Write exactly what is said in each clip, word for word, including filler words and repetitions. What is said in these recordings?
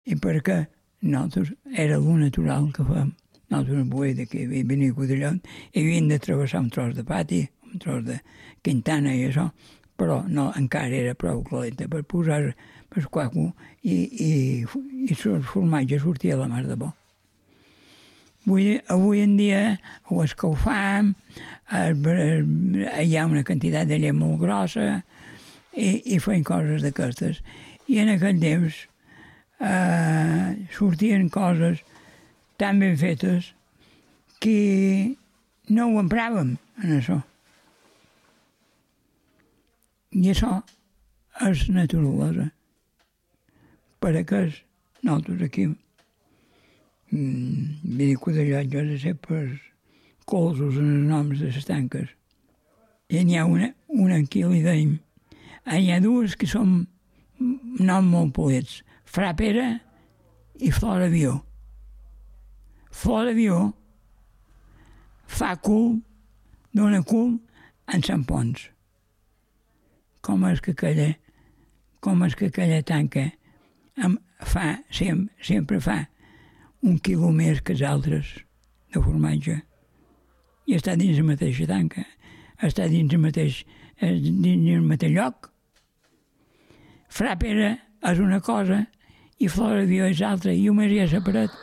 I perquè nosaltres era el natural que fèiem. Nosaltres, avui, que havia vingut d'allò, havien de travessar un tros de pati, un tros de Quintana i això, però no, encara era prou calenta per posar el quaco i, i, i el formatge sortia a la mar de bo. Avui, avui en dia ho escalfam, hi ha una quantitat de llet molt grossa i, i fem coses d'aquestes. I en aquell temps eh, sortien coses tan ben fetes que no ho empràvem en això. I això és naturalesa. Per què nosaltres aquí mm, dic que d'allò jo de ser per colzos en els noms de les tanques. I n'hi ha una, una que li deim. Hi ha dues que són noms molt polits. Fra Pere i Flor Avió. Flor Avió fa cul, dona cul en Sant Pons. Com és que aquella, com és que aquella tanca em fa, sempre, sempre fa un quilo més que els altres de formatge. I està dins la mateixa tanca, està dins el mateix, dins el mateix lloc. Fra Pere és una cosa i Flor Avió és altra, i ho més ja separat.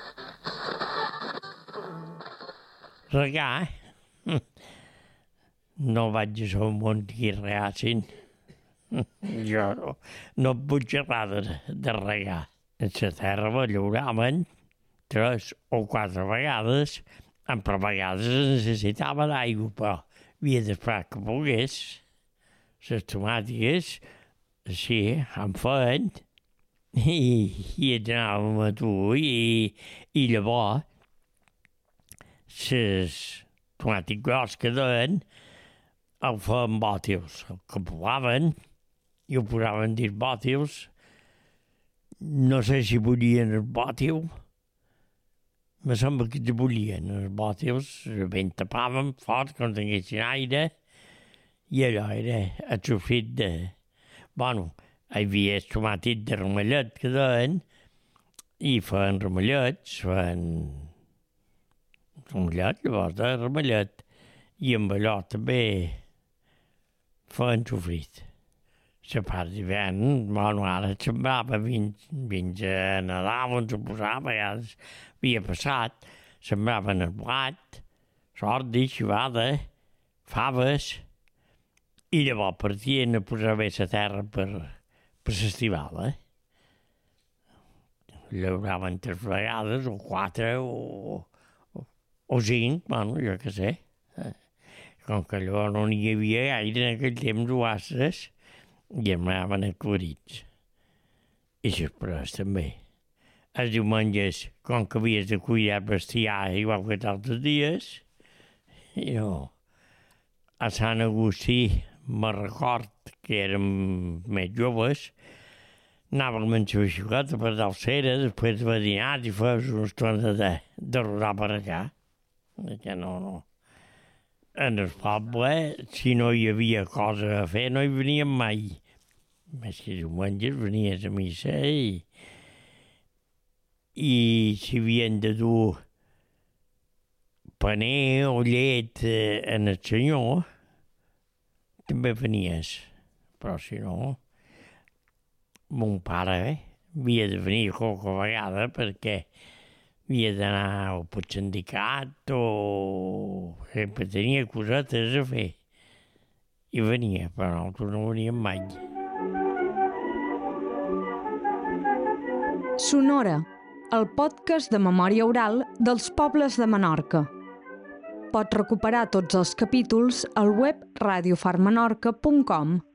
Regar, eh? No vaig a ser un bon que regassin. Jo no, no et vull xerrar de, de regar. En la terra me llauraven tres o quatre vegades, però a vegades necessitava l'aigua, però havia d'esperar que pogués. Les tomàtiques, sí, em feien, i, i anàvem a tu, i, i llavors les tomàtics gros que deien el feien bòtils, el que posaven i ho posaven dins bòtils. No sé si bullien el bòtil, me sembla que es bullien els bòtils, ben tapàvem fort, que no tinguessin aire, i allò era el sofrit de... Bueno, hi havia el tomàtic de ramellet que deien, i feien ramellets, feien ramellet, llavors de ramellet, i amb allò també feien sofrit. La part d'hivern, bueno, ara semblava fins, fins a Nadal, on se posava, a vegades havia passat, sembraven el blat, sordi, civada, faves, i llavors partien a posar bé la terra per, per l'estival, eh? Llauraven tres vegades, o quatre, o, o, o cinc, bueno, jo què sé. Com que allò no n'hi havia gaire en aquell temps oases, i em anaven aclarits. I després també. Els diumenges, com que havies de cuidar bestiar igual que tots els dies, jo a Sant Agustí me record que érem més joves, anàvem amb la bicicleta per Dalcera, després de dinar i fes una estona de, de rodar per allà. Que no, no. En el poble, si no hi havia cosa a fer, no hi veníem mai. Més que diumenges venies a missa i, i si havien de dur paner o llet en el senyor, també venies. Però si no, mon pare eh, havia de venir qualque vegada perquè havia d'anar o per sindicat o sempre tenia cosetes a fer. I venia, però nosaltres no veníem mai. Sonora, el podcast de memòria oral dels pobles de Menorca. Pots recuperar tots els capítols al web radio far menorca punt com.